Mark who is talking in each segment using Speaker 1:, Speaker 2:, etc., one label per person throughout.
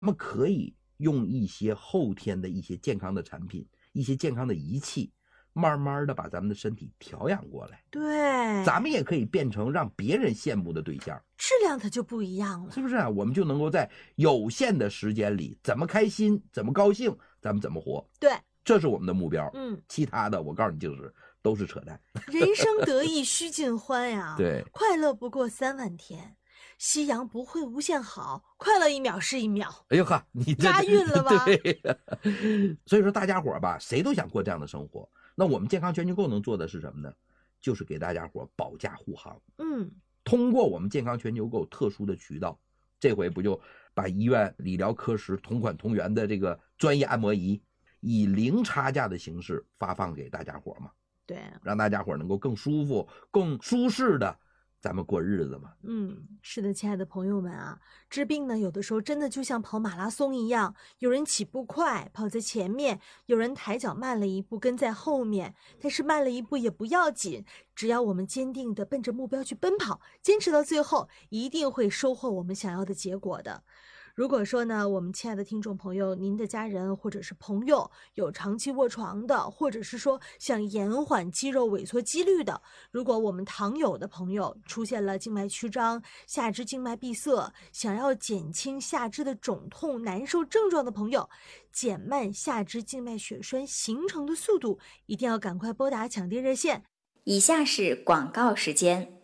Speaker 1: 那么可以用一些后天的一些健康的产品，一些健康的仪器，慢慢的把咱们的身体调养过来。
Speaker 2: 对，
Speaker 1: 咱们也可以变成让别人羡慕的对象，
Speaker 2: 质量它就不一样了，
Speaker 1: 是不是啊？我们就能够在有限的时间里，怎么开心，怎么高兴，咱们怎么活。
Speaker 2: 对，
Speaker 1: 这是我们的目标。其他的我告诉你都是扯淡。
Speaker 2: 人生得意须尽欢呀，
Speaker 1: 对，
Speaker 2: 快乐不过3万天。夕阳不会无限好，快乐1秒是1秒。
Speaker 1: 哎呦呵，你这
Speaker 2: 押韵了吧？
Speaker 1: 对，所以说大家伙吧，谁都想过这样的生活。那我们健康全球购能做的是什么呢？就是给大家伙保驾护航。通过我们健康全球购特殊的渠道，这回不就把医院理疗科室同款同源的这个专业按摩仪，以零差价的形式发放给大家伙嘛？
Speaker 2: 对，
Speaker 1: 让大家伙能够更舒服、更舒适的咱们过日子嘛。
Speaker 2: 是的，亲爱的朋友们啊，治病呢，有的时候真的就像跑马拉松一样，有人起步快，跑在前面，有人抬脚慢了一步，跟在后面。但是慢了一步也不要紧，只要我们坚定地奔着目标去奔跑，坚持到最后，一定会收获我们想要的结果的。如果说呢，我们亲爱的听众朋友，您的家人或者是朋友有长期卧床的，或者是说想延缓肌肉萎缩肌率的，如果我们糖友的朋友出现了静脉曲张、下肢静脉闭塞，想要减轻下肢的肿痛难受症状的朋友，减慢下肢静脉血栓形成的速度，一定要赶快拨打抢订热线。
Speaker 3: 以下是广告时间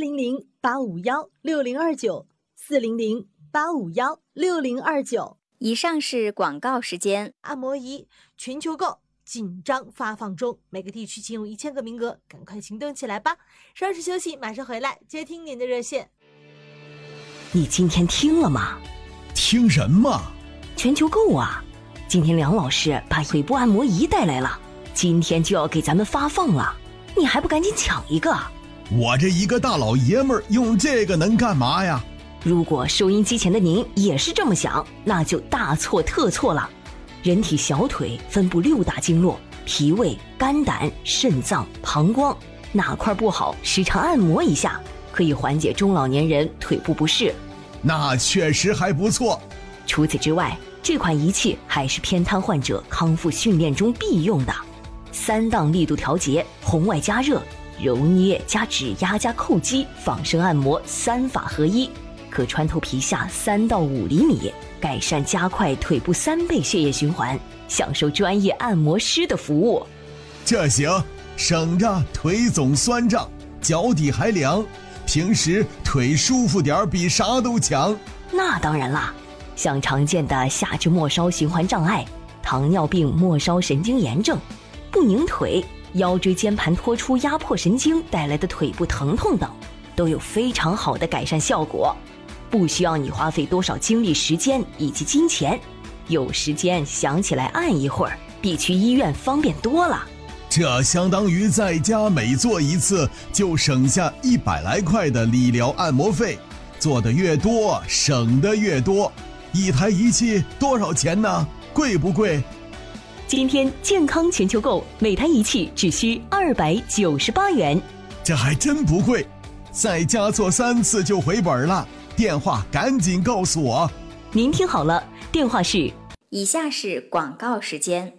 Speaker 2: 400-851-6029，400-851-6029。
Speaker 3: 以上是广告时间。
Speaker 2: 按摩仪全球购紧张发放中，每个地区仅有1000个名额，赶快行动起来吧！稍事休息，马上回来接听您的热线。
Speaker 4: 你今天听了吗？
Speaker 5: 听什么？
Speaker 4: 全球购啊！今天梁老师把腿部按摩仪带来了，今天就要给咱们发放了，你还不赶紧抢一个？
Speaker 5: 我这一个大老爷们儿用这个能干嘛呀？
Speaker 4: 如果收音机前的您也是这么想，那就大错特错了。人体小腿分布6大经络，脾胃、肝胆、肾脏、膀胱，哪块不好，时常按摩一下，可以缓解中老年人腿部不适。
Speaker 5: 那确实还不错。
Speaker 4: 除此之外，这款仪器还是偏瘫患者康复训练中必用的，3档力度调节、红外加热、揉捏加指压加叩击、仿生按摩3法合一，可穿透皮下3到5厘米，改善加快腿部3倍血液循环，享受专业按摩师的服务。
Speaker 5: 这行，省着腿总酸胀，脚底还凉，平时腿舒服点比啥都强。
Speaker 4: 那当然啦，像常见的下肢末梢循环障碍、糖尿病末梢神经炎症、不拧腿、腰椎间盘突出压迫神经带来的腿部疼痛等，都有非常好的改善效果，不需要你花费多少精力、时间以及金钱，有时间想起来按一会儿，比去医院方便多了。
Speaker 5: 这相当于在家每做一次就省下100来块的理疗按摩费，做得越多省得越多。一台仪器多少钱呢？贵不贵？
Speaker 4: 今天健康全球购，每台仪器只需298元。
Speaker 5: 这还真不贵，在家做3次就回本了。电话赶紧告诉我。
Speaker 4: 您听好了，电话是。
Speaker 3: 以下是广告时间。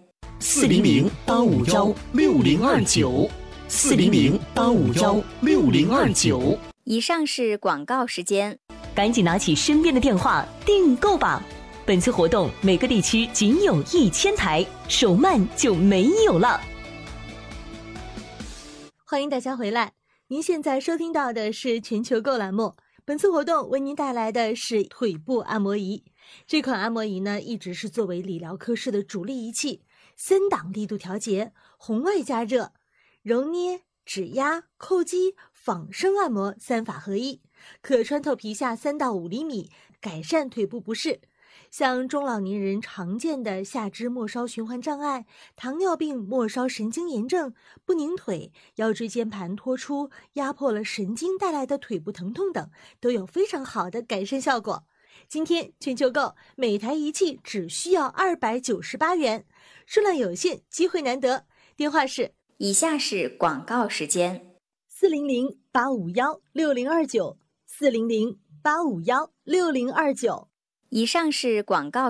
Speaker 4: 400-851-6029，400-851-6029。
Speaker 3: 以上是广告时间，
Speaker 4: 赶紧拿起身边的电话订购吧。本次活动每个地区仅有1000台，手慢就没有了。
Speaker 2: 欢迎大家回来，您现在收听到的是全球购栏目。本次活动为您带来的是腿部按摩仪。这款按摩仪呢，一直是作为理疗科室的主力仪器，3档力度调节、红外加热、揉捏、指压、叩击、仿生按摩3法合一，可穿透皮下3到5厘米，改善腿部不适。像中老年人常见的下肢末梢循环障碍、糖尿病末梢神经炎症、不拧腿、腰椎间盘突出、压迫了神经带来的腿部疼痛等，都有非常好的改善效果。今天全球购每台仪器只需要298元，数量有限，机会难得。电话是。
Speaker 3: 以下是广告时间。
Speaker 2: 400-851-6029，400-851-6029。
Speaker 3: 以上是广告。